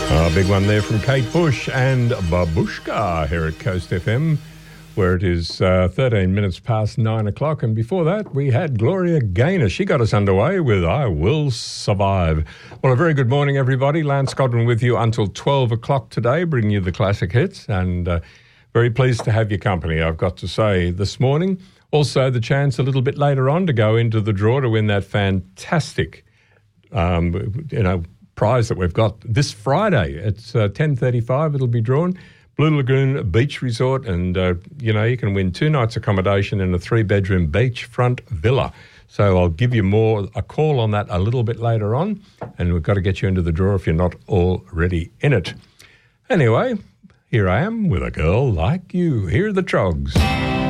A big one there from Kate Bush and Babushka here at Coast FM, where it is 13 minutes past 9 o'clock. And before that, we had Gloria Gaynor. She got us underway with I Will Survive. Well, a very good morning, everybody. Lance Godwin with you until 12 o'clock today, bringing you the classic hits. And very pleased to have your company, I've got to say, this morning. Also, the chance a little bit later on to go into the draw to win that fantastic, prize that we've got this Friday. It's 10:35. It'll be drawn. Blue Lagoon Beach Resort, and you can win 2 nights accommodation in a 3-bedroom beachfront villa. So I'll give you a call on that a little bit later on, and we've got to get you into the draw if you're not already in it. Anyway, here I am with A Girl Like You. Here are the Trogs.